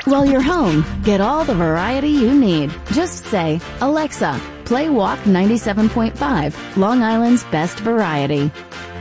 While you're home, get all the variety you need. Just say, "Alexa, play Walk 97.5, Long Island's best variety."